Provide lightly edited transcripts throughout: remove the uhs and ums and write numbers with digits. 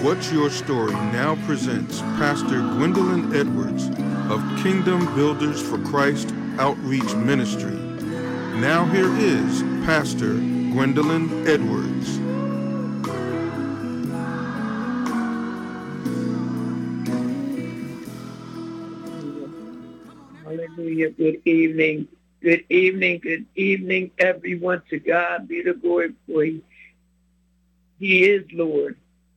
What's Your Story now presents Pastor Gwendolyn Edwards of Kingdom Builders for Christ Outreach Ministry. Now here is Pastor Gwendolyn Edwards. Hallelujah. Good evening. Good evening. Good evening, everyone. To God be the glory, for He is Lord.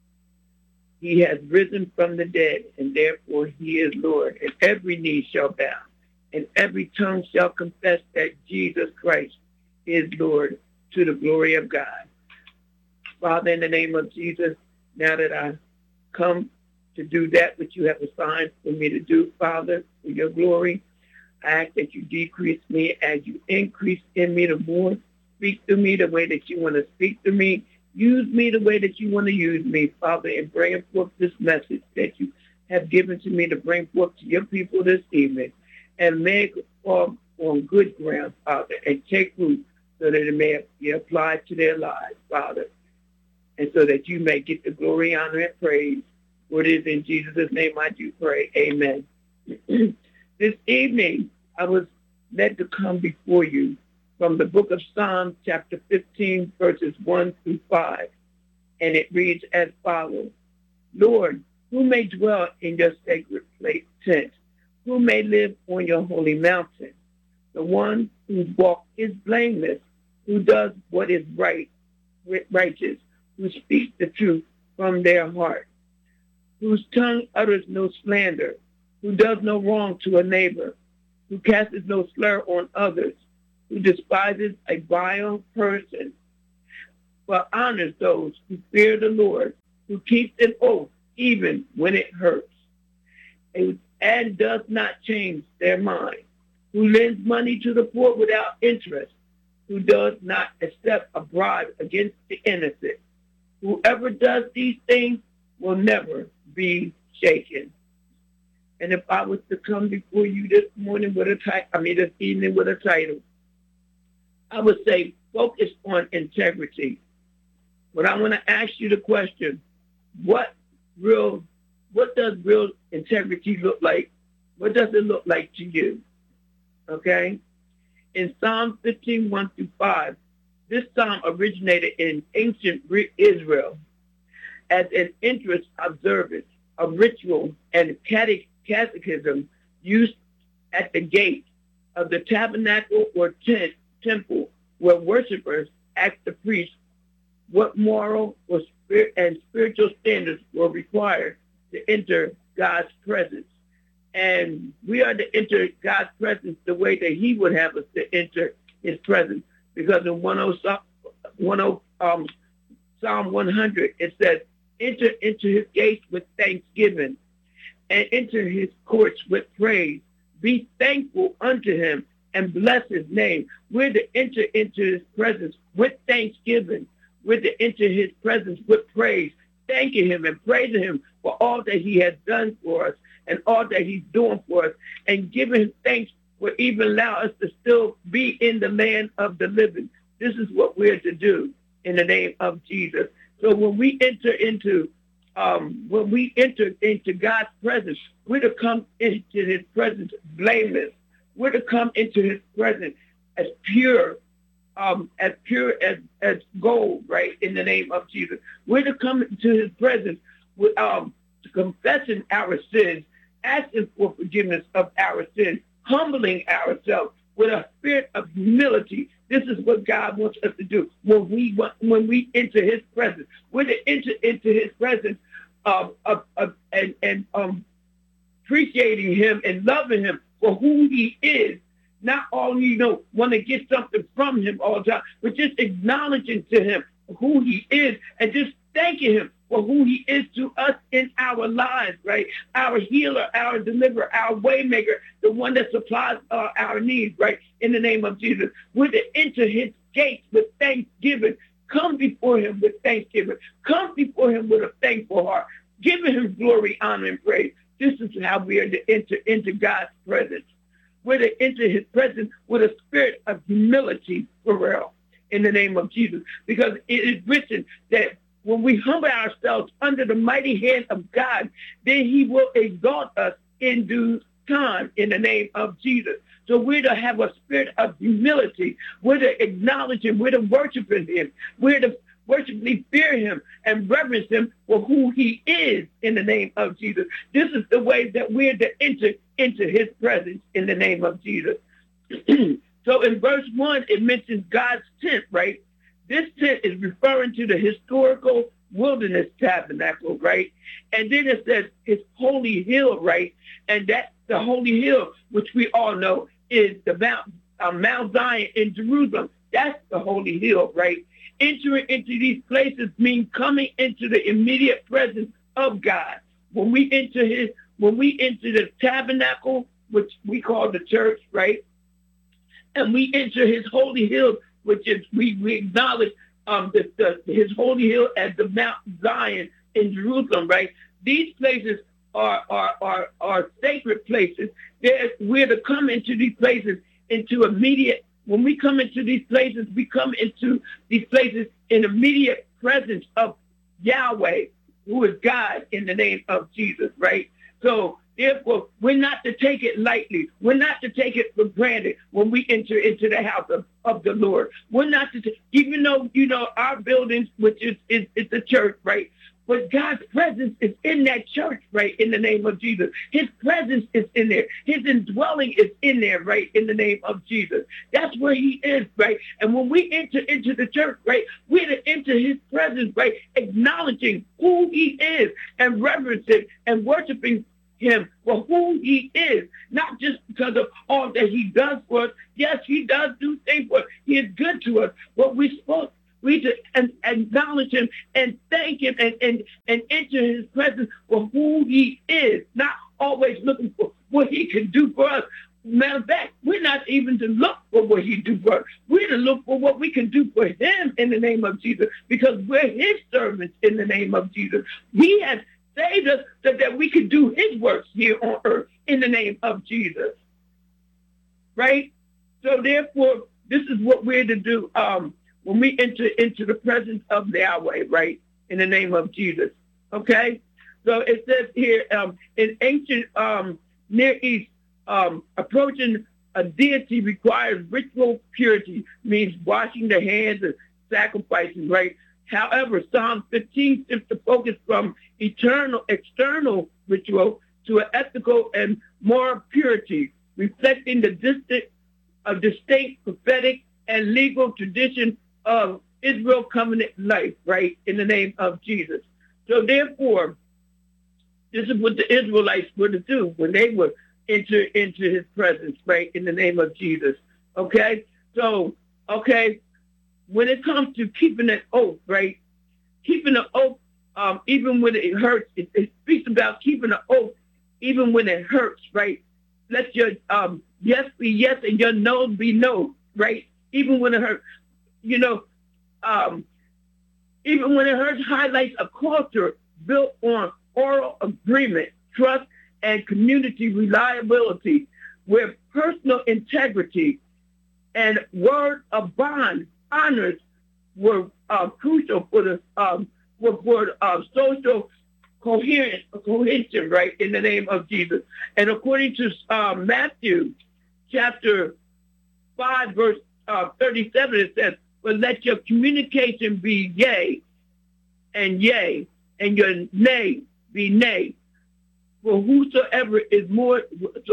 He has risen from the dead, and therefore He is Lord. And every knee shall bow, and every tongue shall confess that Jesus Christ is Lord, to the glory of God. Father, in the name of Jesus, now that I come to do that which you have assigned for me to do, Father, for your glory, I ask that you decrease me as you increase in me the more. Speak to me the way that you want to speak to me. Use me the way that you want to use me, Father, in bringing forth this message that you have given to me to bring forth to your people this evening. And make it fall on good ground, Father, and take root so that it may be applied to their lives, Father, and so that you may get the glory, honor, and praise. For it is in Jesus' name I do pray. Amen. This evening, I was led to come before you from the book of Psalms, chapter 15, verses 1 through 5. And it reads as follows. Lord, who may dwell in your sacred tent? Who may live on your holy mountain? The one whose walk is blameless, who does what is righteous, who speaks the truth from their heart, whose tongue utters no slander, who does no wrong to a neighbor, who casts no slur on others, who despises a vile person, but honors those who fear the Lord, who keeps an oath even when it hurts, and does not change their mind, who lends money to the poor without interest, who does not accept a bribe against the innocent. Whoever does these things will never be shaken. And if I was to come before you this evening with a title, I would say focus on integrity. But I want to ask you the question, what does real integrity look like? What does it look like to you? Okay? In Psalm 15, 1 through 5, this psalm originated in ancient Israel as an interest observance, a ritual, and catechism used at the gate of the tabernacle or temple, where worshipers asked the priest what moral or spiritual standards were required to enter God's presence. And we are to enter God's presence the way that he would have us to enter his presence. Because in Psalm 100, it says, enter into his gates with thanksgiving and enter his courts with praise. Be thankful unto him and bless his name. We're to enter into his presence with thanksgiving. We're to enter his presence with praise, thanking him and praising him for all that he has done for us and all that he's doing for us, and giving him thanks for even allowing us to still be in the land of the living. This is what we're to do in the name of Jesus. So when we enter into God's presence, we're to come into his presence blameless. We're to come into his presence as pure as gold, right? In the name of Jesus, we're to come into his presence with confessing our sins, asking for forgiveness of our sins, humbling ourselves with a spirit of humility. This is what God wants us to do when we enter his presence. We're to enter into his presence and appreciating him and loving him for who he is. Not only, want to get something from him all the time, but just acknowledging to him who he is and just thanking him for who he is to us in our lives, right? Our healer, our deliverer, our waymaker, the one that supplies our needs, right? In the name of Jesus. We're to enter his gates with thanksgiving. Come before him with thanksgiving. Come before him with a thankful heart. Giving him glory, honor, and praise. This is how we are to enter into God's presence. We're to enter his presence with a spirit of humility for real, in the name of Jesus. Because it is written that when we humble ourselves under the mighty hand of God, then he will exalt us in due time in the name of Jesus. So we're to have a spirit of humility. We're to acknowledge him. We're to worship him. We're to worshipfully fear him and reverence him for who he is in the name of Jesus. This is the way that we're to enter into his presence in the name of Jesus. So in verse 1, it mentions God's tent, right? This tent is referring to the historical wilderness tabernacle, right? And then it says it's holy hill, right? And that's the holy hill, which we all know is the Mount Zion in Jerusalem. That's the holy hill, right? Entering into these places means coming into the immediate presence of God. When we enter the tabernacle, which we call the church, right? And we enter his holy hill, which is we acknowledge his holy hill as the Mount Zion in Jerusalem, right? These places are sacred places. We're to come into these places when we come into these places, we come into these places in immediate presence of Yahweh, who is God in the name of Jesus, right? So therefore, we're not to take it lightly. We're not to take it for granted when we enter into the house of the Lord. We're not to, even though, our buildings, which is the church, right? But God's presence is in that church, right, in the name of Jesus. His presence is in there. His indwelling is in there, right, in the name of Jesus. That's where he is, right? And when we enter into the church, right, we're to enter his presence, right, acknowledging who he is and reverencing and worshiping him for who he is, not just because of all that he does for us. Yes, he does do things for us. He is good to us, but we're supposed to acknowledge him and thank him and enter his presence for who he is, not always looking for what he can do for us. Matter of fact, we're not even to look for what he do for us. We're to look for what we can do for him in the name of Jesus, because we're his servants in the name of Jesus. He has saved us so that we can do his works here on earth in the name of Jesus. Right? So therefore, this is what we're to do when we enter into the presence of Yahweh, right? In the name of Jesus. Okay? So it says here, in ancient Near East, approaching a deity requires ritual purity, means washing the hands and sacrificing, right? However, Psalm 15 shifts the focus from external ritual to an ethical and moral purity, reflecting the distinct prophetic and legal tradition of Israel covenant life, right, in the name of Jesus. So therefore, this is what the Israelites were to do when they would enter into his presence, right, in the name of Jesus. Okay? So, when it comes to keeping an oath, right, keeping an oath, even when it hurts, it speaks about keeping an oath even when it hurts, right? Let your yes be yes and your no be no, right? Even when it hurts. Even when it hurts, highlights a culture built on oral agreement, trust, and community reliability, where personal integrity and word of bond honors were crucial for the social cohesion, right, in the name of Jesus. And according to Matthew chapter 5, verse 37, it says, "But let your communication be yea, and your nay be nay. For whatsoever is more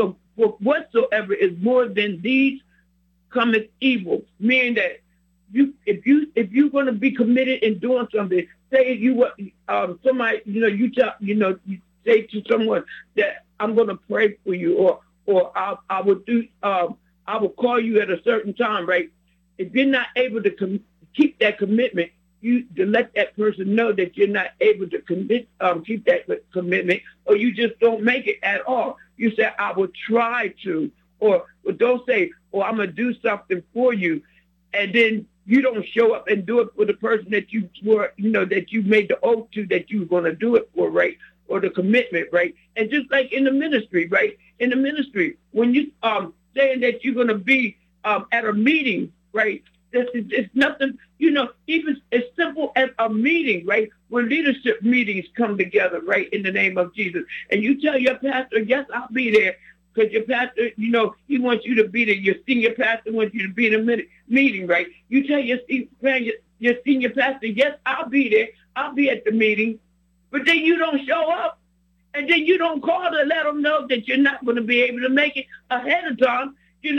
than these cometh evil." Meaning that if you're going to be committed in doing something, say you somebody you say to someone that I'm going to pray for you, or I will call you at a certain time, right? If you're not able to keep that commitment, you to let that person know that you're not able to keep that commitment, or you just don't make it at all. You say, "I will try to," or don't say, "Oh, I'm gonna do something for you," and then you don't show up and do it for the person that you swore, that you made the oath to that you were gonna do it for, right? Or the commitment, right? And just like in the ministry, right? In the ministry, when you saying that you're gonna be at a meeting, right? It's nothing, even as simple as a meeting, right? When leadership meetings come together, right, in the name of Jesus. And you tell your pastor, yes, I'll be there. Because your pastor, he wants you to be there. Your senior pastor wants you to be in a meeting, right? You tell your senior pastor, yes, I'll be there. I'll be at the meeting. But then you don't show up. And then you don't call to let them know that you're not going to be able to make it ahead of time.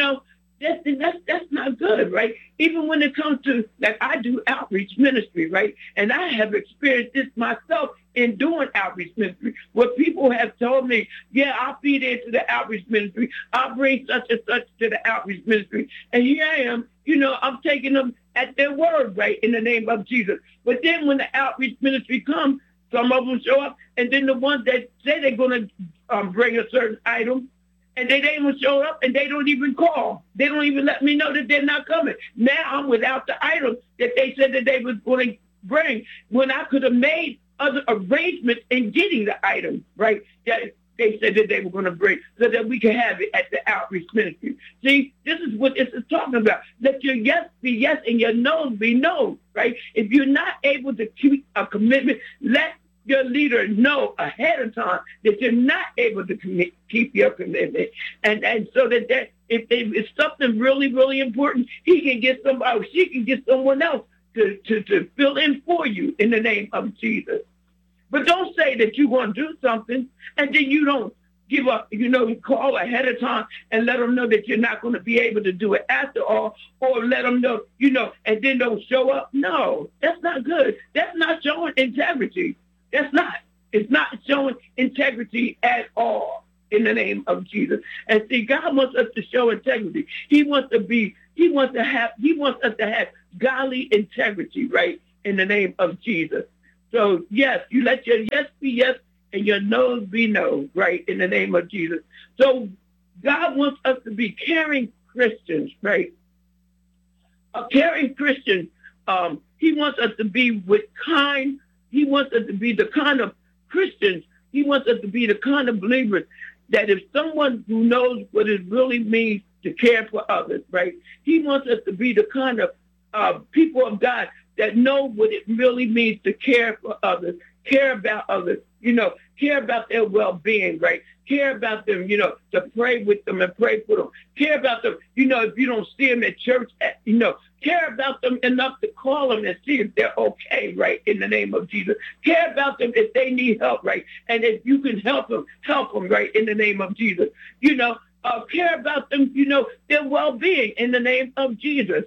That's not good, right? Even when it comes to, like, I do outreach ministry, right? And I have experienced this myself in doing outreach ministry, where people have told me, yeah, I'll be there to the outreach ministry. I'll bring such and such to the outreach ministry. And here I am, I'm taking them at their word, right, in the name of Jesus. But then when the outreach ministry comes, some of them show up, and then the ones that say they're going to bring a certain item, and they don't even show up, and they don't even call. They don't even let me know that they're not coming. Now I'm without the item that they said that they was going to bring, when I could have made other arrangements in getting the item, right, that they said that they were going to bring, so that we can have it at the outreach ministry. See, this is what this is talking about. Let your yes be yes and your no be no, right? If you're not able to keep a commitment, let your leader know ahead of time that you're not able to keep your commitment. And so that if it's something really, really important, he can get somebody, she can get someone else to fill in for you in the name of Jesus. But don't say that you're going to do something and then you don't give up, call ahead of time and let them know that you're not going to be able to do it after all, or let them know, and then don't show up. No, that's not good. That's not showing integrity. That's not. It's not showing integrity at all in the name of Jesus. And see, God wants us to show integrity. He wants us to have godly integrity, right, in the name of Jesus. So, yes, you let your yes be yes and your no's be no, right, in the name of Jesus. So God wants us to be caring Christians, right? A caring Christian, he wants us to be he wants us to be the kind of Christians, he wants us to be the kind of believers that if someone who knows what it really means to care for others, right, he wants us to be the kind of people of God that know what it really means to care for others, care about others, care about their well-being, right? Care about them, to pray with them and pray for them. Care about them, if you don't see them at church, care about them enough to call them and see if they're okay, right, in the name of Jesus. Care about them if they need help, right? And if you can help them, right, in the name of Jesus. Care about them, their well-being in the name of Jesus.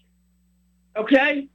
Okay?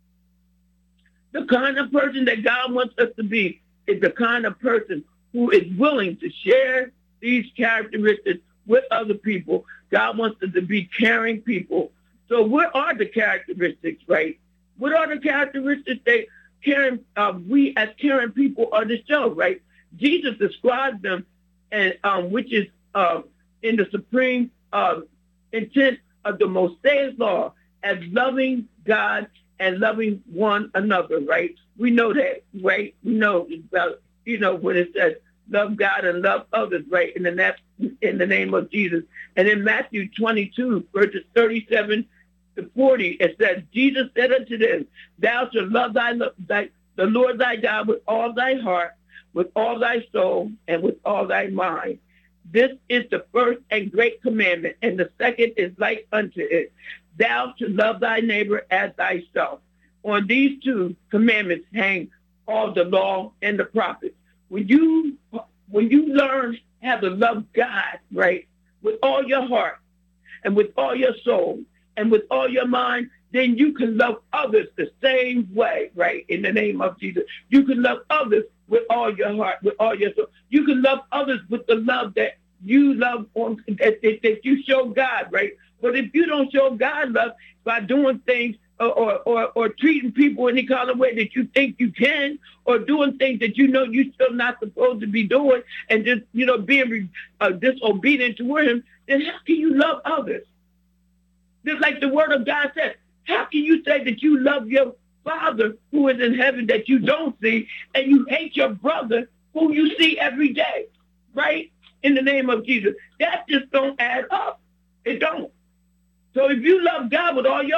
The kind of person that God wants us to be is the kind of person who is willing to share these characteristics with other people. God wants us to be caring people. So what are the characteristics, right? What are the characteristics that we as caring people are to show, right? Jesus described them, and which is in the supreme intent of the Mosaic law, as loving God and loving one another, right? We know that, right? We know about, when it says love God and love others, right? And then that's in the name of Jesus. And in Matthew 22, verses 37 to 40, it says, Jesus said unto them, thou shalt love the Lord thy God with all thy heart, with all thy soul, and with all thy mind. This is the first and great commandment, and the second is like unto it. Thou shalt love thy neighbor as thyself. On these two commandments hang all the law and the prophets. When you learn how to love God, right, with all your heart and with all your soul and with all your mind, then you can love others the same way, right, in the name of Jesus. You can love others with all your heart, with all your soul. You can love others with the love that you love, that you show God, right? But if you don't show God love by doing things or treating people any kind of way that you think you can, or doing things that you're still not supposed to be doing, and just, being disobedient to him, then how can you love others? Just like the word of God says, how can you say that you love your Father who is in heaven that you don't see, and you hate your brother who you see every day, right? In the name of Jesus. That just don't add up. It don't. So if you love God with all your heart,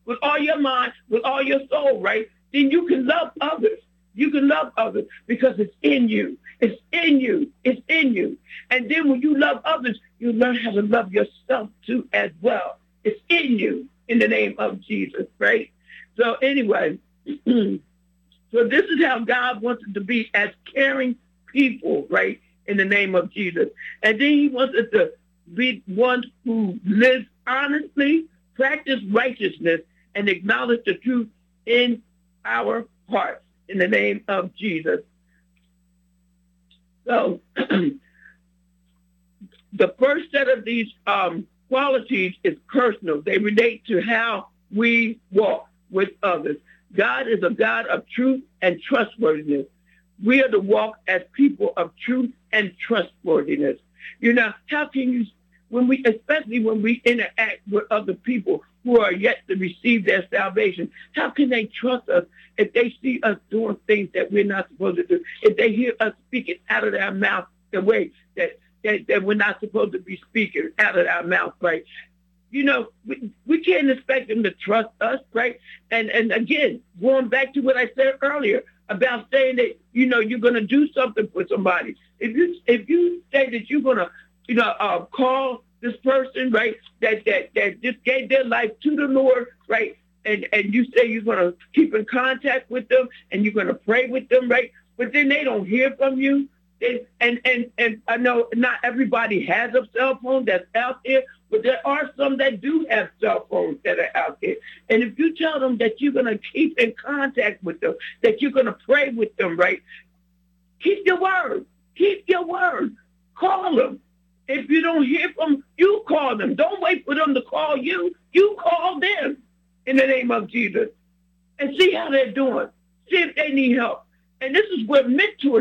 with all your mind, with all your soul, right? Then you can love others. You can love others because it's in you. It's in you. It's in you. And then when you love others, you learn how to love yourself too as well. It's in you in the name of Jesus, right? So anyway, so this is how God wants us to be as caring people, right? In the name of Jesus. And then he wants us to be one who lives honestly, practice righteousness, and acknowledge the truth in our hearts in the name of Jesus. So the first set of these qualities is personal. They relate to how we walk with others. God is a God of truth and trustworthiness. We are to walk as people of truth and trustworthiness. You know, how can you, especially when we interact with other people who are yet to receive their salvation, how can they trust us if they see us doing things that we're not supposed to do? If they hear us speaking out of our mouth the way that we're not supposed to be speaking out of our mouth, right? You know, we can't expect them to trust us, right? And again, going back to what I said earlier about saying that, you know, you're going to do something for somebody. If you say that you're going to, you know, call this person, right, that just gave their life to the Lord, right, and you say you're going to keep in contact with them and you're going to pray with them, right, but then they don't hear from you. And I know not everybody has a cell phone that's out there, but there are some that do have cell phones that are out there. And if you tell them that you're going to keep in contact with them, that you're going to pray with them, right, keep your word. Keep your word. Call them. If you don't hear from them, you call them. Don't wait for them to call you. You call them in the name of Jesus and see how they're doing. See if they need help. And this is where mentorship